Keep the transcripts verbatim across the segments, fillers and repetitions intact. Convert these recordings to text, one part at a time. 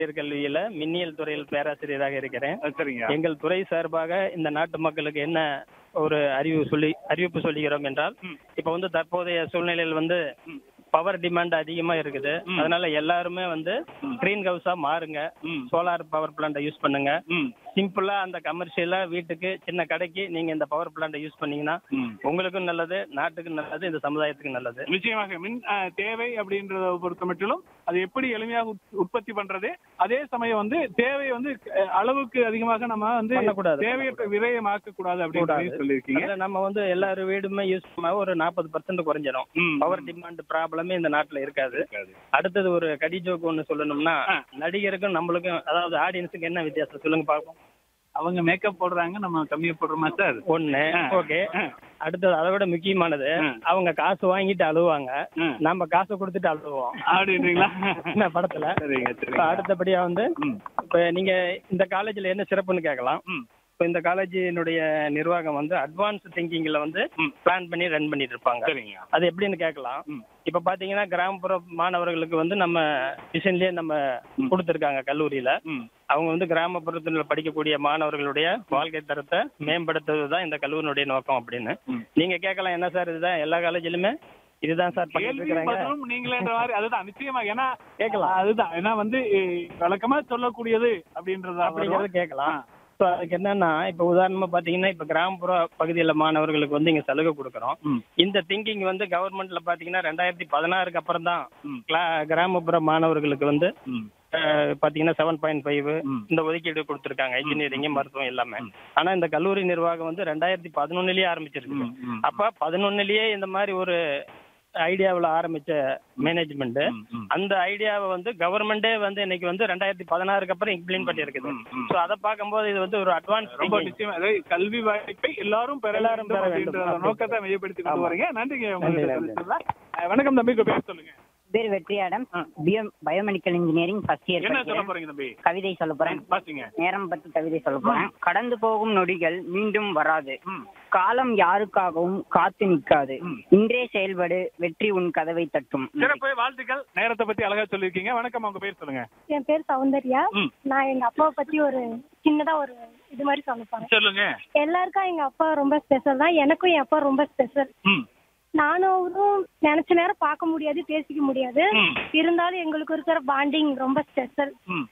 கல்வியில மின்னியல் துறையில் பேராசிரியராக இருக்கிறேன். அஹ் சரிங்க. எங்கள் துறை சார்பாக இந்த நாட்டு மக்களுக்கு என்ன ஒரு அறிவு சொல்லி அறிவிப்பு சொல்லுகிறோம் என்றால், ம். இப்ப வந்து தற்போதைய சூழ்நிலையில் வந்து ம். பவர் டிமாண்ட் அதிகமா இருக்குது. ம். அதனால எல்லாருமே வந்து ம். கிரீன் ஹவுஸா மாறுங்க. ம். சோலார் பவர் பிளான்ட யூஸ் பண்ணுங்க. ம். சிம்பிளா அந்த கமர்ஷியலா வீட்டுக்கு சின்ன கடைக்கு நீங்க இந்த பவர் பிளான்ட யூஸ் பண்ணீங்கன்னா ம். உங்களுக்கும் நல்லது, நாட்டுக்கும் நல்லது, இந்த சமுதாயத்துக்கும் நல்லது. நிச்சயமாக மின் அஹ், தேவை அப்படின்றத பொறுத்த மட்டிலும் அது எப்படி எளிமையாக உத்- உற்பத்தி பண்றது, அதே சமயம் வந்து தேவை வந்து அஹ், அளவுக்கு அதிகமாக நம்ம வந்து பண்ணக்கூடாது. தேவையற்ற விரயமாக்க கூடாது அப்படின்னு சொல்லியிருக்கீங்க. அதுல நம்ம வந்து எல்லாரும் வீடுமே யூஸ் பண்ண ஒரு நாற்பது பர்சன்ட் குறைஞ்சிடும். ம். பவர் டிமாண்ட் ப்ராப்ளமே இந்த நாட்டுல இருக்காது. இருக்காது. அடுத்தது ஒரு கடி ஜோக்கு ஒண்ணு சொல்லணும்னா, ஆ. நடிகருக்கும் நம்மளுக்கும் அதாவது ஆடியன்ஸுக்கு என்ன வித்தியாசம் சொல்லுங்க பாப்போம். அவங்க மேக்கப் போடுறாங்க, நம்ம கம்மியா போடுறோமா சார்? ஒண்ணு ஆ. ஓகே. ஆ. அடுத்தது அதை விட முக்கியமானது, ஆ. அவங்க காசு வாங்கிட்டு அழுவாங்க, ஆ. நம்ம காசு கொடுத்துட்டு அழுவோம் அப்படின்றீங்களா? என்ன படத்துல. சரிங்க இப்ப சரிங்க. அடுத்தபடியா வந்து ம். இப்ப நீங்க இந்த காலேஜ்ல என்ன சிறப்புன்னு கேட்கலாம். ம். இப்ப இந்த காலேஜினுடைய நிர்வாகம் வந்து அட்வான்ஸ் திங்கிங்ல வந்து ம். பிளான் பண்ணி ரன் பண்ணிட்டு இருப்பாங்க. சரிங்க. அது எப்படின்னு கேட்கலாம். ம். இப்ப பாத்தீங்கன்னா கிராமப்புற மாணவர்களுக்கு வந்து நம்ம டிசைன்லயே நம்ம ம். கொடுத்துருக்காங்க கல்லூரியில. ம். அவங்க வந்து கிராமப்புறத்தில் படிக்கக்கூடிய மாணவர்களுடைய வாழ்க்கை தரத்தை மேம்படுத்துவது தான் இந்த கல்லூரியினுடைய நோக்கம் அப்படின்னு. ம். நீங்க கேட்கலாம், என்ன சார் இதுதான் எல்லா காலேஜிலுமே இதுதான் சார் பண்ணிட்டு கேள்வி இருக்கிறாங்க பதிலும் நீங்களேன்ற மாதிரி அதுதான் நிச்சயமா. ஏன்னா கேட்கலாம். அதுதான் ஏன்னா வந்து அஹ், வழக்கமா சொல்லக்கூடியது அப்படின்றது அப்படிங்கறது கேட்கலாம். ஸோ அதுக்கு என்னன்னா, இப்ப உதாரணமா பாத்தீங்கன்னா, இப்ப கிராமப்புற பகுதியில மாணவர்களுக்கு வந்து இங்க சலுகை கொடுக்குறோம். ம். இந்த திங்கிங் வந்து கவர்மெண்ட்ல பாத்தீங்கன்னா ரெண்டாயிரத்தி பதினாறுக்கு அப்புறம் தான் ம். கிளா- கிராமப்புற மாணவர்களுக்கு வந்து ம். அஹ், பாத்தீங்கன்னா செவன் பாயிண்ட் ஃபைவ் ம். இந்த ஒதுக்கீடு கொடுத்துருக்காங்க, இன்ஜினியரிங் மருத்துவம் எல்லாமே. ம். ஆனா இந்த கல்லூரி நிர்வாகம் வந்து ரெண்டாயிரத்தி பதினொன்னுலயே ஆரம்பிச்சிருக்கு. ம். ம். அப்ப பதினொன்னுலயே இந்த மாதிரி ஒரு ஐடியாவில் ஆரம்பிச்ச மேனேஜ்மெண்ட் ம். ம். அந்த ஐடியாவை வந்து கவர்மெண்டே வந்து இன்னைக்கு வந்து ரெண்டாயிரத்தி பதினாறுக்கு அப்புறம் இம்ப்ளிமெண்ட் பண்ணியிருக்குது. ம். ம். ஸோ அதை பார்க்கும்போது இது வந்து ஒரு அட்வான்ஸ் ரொம்ப நிச்சயமா அதாவது கல்வி வாய்ப்பை எல்லாரும் பெற எல்லாரும் வேண்டும் பெற அப்படின்ற வேண்டும். நோக்கத்தை மையப்படுத்தி கொண்டு ஆமா. வரீங்க. நன்றிங்க நன்றி, உங்களுக்கு நன்றி. சந்திச்சதுல. அஹ், வணக்கம் தம்பி, உங்க பேர் சொல்லுங்க. பேர் வெற்றி ஆடம். ஆ. Pio biomedical engineering first year என்ன சொல்ல படிக்கிறேன். போறீங்க தம்பி? கவிதை சொல்ல போறேன். பாத்தீங்க. நேரம் பத்தி கவிதை சொல்ல போறேன். கடந்து போகும் நொடிகள் மீண்டும் வராது. ம். காலம் யாருக்காகவும் காத்து நிற்காது. ம். இன்றே செயல்படு, வெற்றி உன் கதவை தட்டும். சிறப்பு, வாழ்த்துக்கள். நேரத்தை பத்தி அழகா சொல்லியிருக்கீங்க. வணக்கம், உங்க பேர் சொல்லுங்க. என் பேர் சௌந்தர்யா. ம். நான் எங்க அப்பாவை பத்தி ஒரு சின்னதா ஒரு இது மாதிரி சொல்ல போறேன். சொல்லுங்க. எல்லாருக்கும் எங்க அப்பா ரொம்ப ஸ்பெஷல் தான், எனக்கும் என் அப்பா ரொம்ப ஸ்பெஷல். ம். நானும் அவரும் நினைச்ச நேரம் பார்க்க முடியாது, பேசிக்க முடியாது. ம். இருந்தாலும் எங்களுக்கு இருக்கிற பாண்டிங் ரொம்ப ஸ்பெஷல். ம்.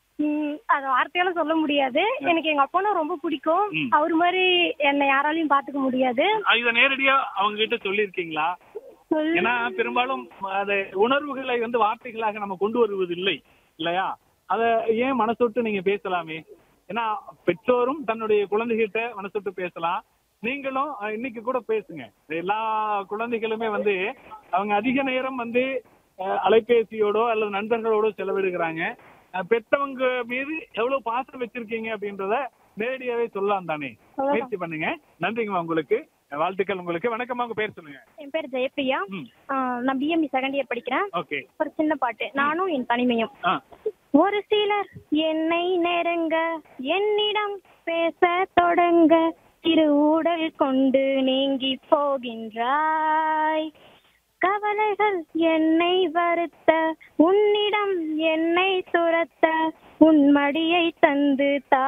அது வார்த்தையால சொல்ல முடியாது. எனக்கு எங்க அப்பானா ரொம்ப பிடிக்கும். ம். அவர் மாதிரி என்னை யாராலையும் பாத்துக்க முடியாது. இத நேரடியா அவங்க கிட்ட சொல்லியிருக்கீங்களா? ஏன்னா பெரும்பாலும் அது உணர்வுகளை வந்து வார்த்தைகளாக நம்ம கொண்டு வருவது இல்லை இல்லையா? அத ஏன் மனசொட்டு நீங்க பேசலாமே. ஏன்னா பெற்றோரும் தன்னுடைய குழந்தைகிட்ட மனசொட்டு பேசலாம். நீங்களும் அஹ், இன்னைக்கு கூட பேசுங்க. எல்லா குழந்தைகளுமே வந்து அவங்க அதிக நேரம் வந்து அஹ், அலைபேசியோடோ அல்லது நண்பர்களோடோ செலவிடுகிறாங்க. அஹ், பெத்தவங்க மீது எவ்வளவு பாசம் வச்சிருக்கீங்க அப்படின்றத நேரடியாவே சொல்லலாம் தானே. முயற்சி பண்ணுங்க. நன்றிங்கம்மா உங்களுக்கு. வாழ்த்துக்கள் உங்களுக்கு. வணக்கம்மா, உங்க பேர் சொல்லுங்க. என் பேர் ஜெயப்பிரியா. ம். ஆஹ் நான் பிஎம்இ செகண்ட் இயர் படிக்கிறேன். ஓகே. ஒரு சின்ன பாட்டு, நானும் என் தனிமையும். ஆ. ஒரு சிலர் என்னை நெருங்க, என்னிடம் பேச தொடங்க, திரு ஊடல் கொண்டு நீங்கி போகின்றாய். கவலைகள் என்னை வருத்த, உன்னிடம் என்னை துரத்த, உன் மடியை தந்து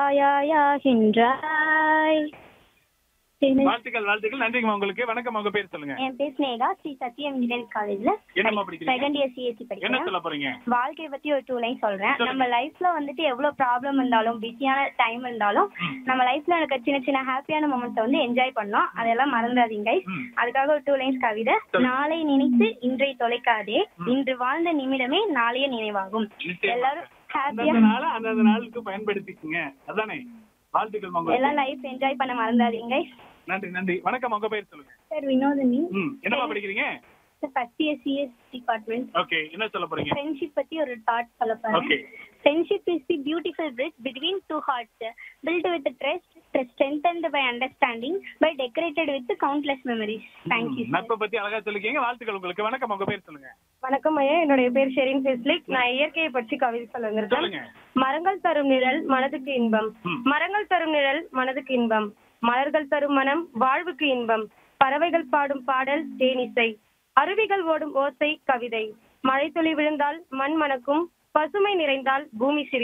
தாயாயாகின்றாய். வாழ்த்துக்கள் வாழ்த்துக்கள். நன்றிங்கம்மா உங்களுக்கு. வணக்கம், உங்க பேர் சொல்லுங்க. என் பேர் ஸ்னேகா. ஸ்ரீ சத்யம் இன்ஜினியரிங் காலேஜ்ல என்னம்மா படிக்கிறீங்க? செகண்ட் இயர் சிஎஸ்சி என்ன படிக்கிறேன். சொல்ல போறீங்க? வாழ்க்கைய பத்தி ஒரு டூ லைன் சொல்றேன். சொல்லுங்க. நம்ம லைஃப்ல வந்துட்டு எவ்வளவு ப்ராப்ளம் இருந்தாலும், பிஸியான டைம் இருந்தாலும், நம்ம லைஃப்ல இருக்க சின்ன சின்ன ஹாப்பியான மொமெண்ட்ஸை வந்து என்ஜாய் பண்ணோம். அதெல்லாம் மறந்துடாதீங்க guys. ம். அதுக்காக ஒரு டூ லைன்ஸ் கவிதை. சொல்லுங்க. நாளை நினைத்து இன்றை தொலைக்காதே, இன்று வாழ்ந்த நிமிடமே நாளைய நினைவாகும். நிச்சயமா. எல்லாரும் ஹாப்பியா அந்தந்த நாள அந்தந்த நாளுக்கு பயன்படுத்திக்கங்க. அதானே? வாழ்த்துக்கள் உங்களுக்கு. எல்லாம் லைஃப் என்ஜாய் பண்ண மறந்துடாதீங்க guys. நன்றி நன்றி. வணக்கம், உங்க பேர் சொல்லுங்க. சார் வினோதினி. ம். என்னம்மா படிக்கிறீங்க? First year CS department. Okay. என்ன சொல்ல போறீங்க? ஃப்ரெண்ட்ஷிப் பத்தி ஒரு தாட் சொல்ல போறேன். Okay. Friendship is the beautiful bridge between two hearts, built with trust, strengthened by understanding, by decorated with countless memories. Thank you. நட்பை பத்தி அழகா சொல்லிருக்கீங்க. வாழ்த்துக்கள் உங்களுக்கு. வணக்கம், உங்க பேர் சொல்லுங்க. வணக்கம் ஐயா, என்னுடைய பேர் ஷெரின் ஃபெஸ்லிக். நான் இயற்கையை பற்றி கவிதை சொல்ல வந்திருக்கேன். சொல்லுங்க. மரங்கள் தரும் நிழல் மனதுக்கு இன்பம், ம். மரங்கள் தரும் நிழல் மனதுக்கு இன்பம், மலர்கள் தரும் மனம் வாழ்வுக்கு இன்பம், பறவைகள் பாடும் பாடல் தேனிசை, அருவிகள் ஓடும் ஓசை கவிதை, மழை துளி விழுந்தால் மண் மணக்கும், பசுமை நிறைந்தால் பூமி சிரி